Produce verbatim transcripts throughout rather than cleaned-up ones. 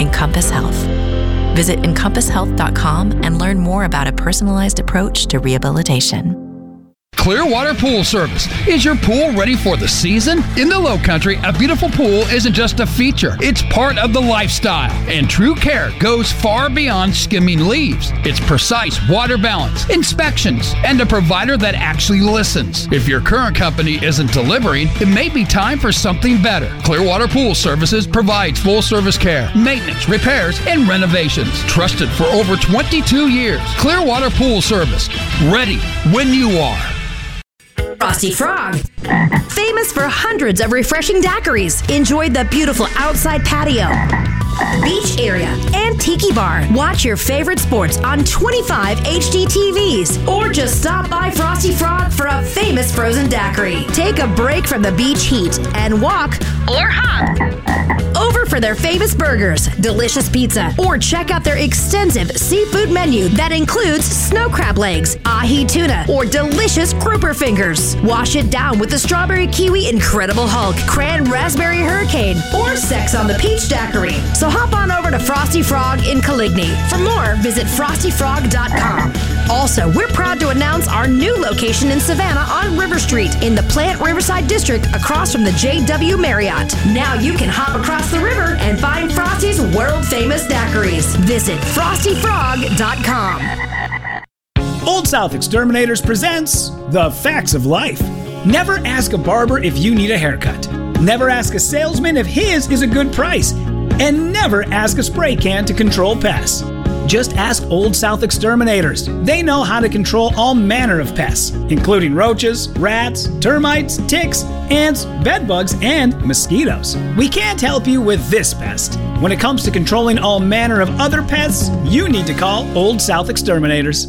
Encompass Health. Visit encompass health dot com and learn more about a personalized approach to rehabilitation. Clearwater Pool Service. Is your pool ready for the season? In the Lowcountry, a beautiful pool isn't just a feature. It's part of the lifestyle. And True Care goes far beyond skimming leaves. It's precise water balance, inspections, and a provider that actually listens. If your current company isn't delivering, it may be time for something better. Clearwater Pool Services provides full-service care, maintenance, repairs, and renovations. Trusted for over twenty-two years. Clearwater Pool Service. Ready when you are. Frosty Frog. Famous for hundreds of refreshing daiquiris. Enjoy the beautiful outside patio, beach area, and tiki bar. Watch your favorite sports on twenty-five H D T Vs. Or just stop by Frosty Frog for a famous frozen daiquiri. Take a break from the beach heat and walk or hop over for their famous burgers, delicious pizza, or check out their extensive seafood menu that includes snow crab legs, ahi tuna, or delicious grouper fingers. Wash it down with the strawberry kiwi Incredible Hulk, cran raspberry hurricane, or sex on the peach daiquiri. So hop on over to Frosty Frog in Coligny. For more, visit frosty frog dot com. Also, we're proud to announce our new location in Savannah on River Street in the Plant Riverside District across from the J W Marriott. Now you can hop across the river and find Frosty's world-famous daiquiris. Visit frosty frog dot com. Old South Exterminators presents The Facts of Life. Never ask a barber if you need a haircut. Never ask a salesman if his is a good price. And never ask a spray can to control pests. Just ask Old South Exterminators. They know how to control all manner of pests, including roaches, rats, termites, ticks, ants, bedbugs, and mosquitoes. We can't help you with this pest. When it comes to controlling all manner of other pests, you need to call Old South Exterminators.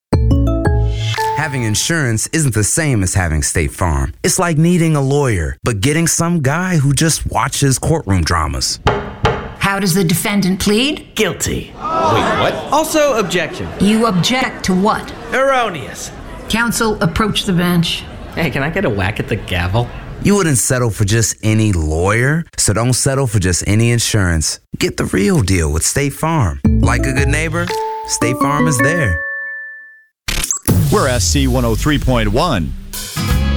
Having insurance isn't the same as having State Farm. It's like needing a lawyer, but getting some guy who just watches courtroom dramas. How does the defendant plead? Guilty. Wait, what? Also, objection. You object to what? Erroneous. Counsel, approach the bench. Hey, can I get a whack at the gavel? You wouldn't settle for just any lawyer, so don't settle for just any insurance. Get the real deal with State Farm. Like a good neighbor, State Farm is there. We're S C one oh three point one.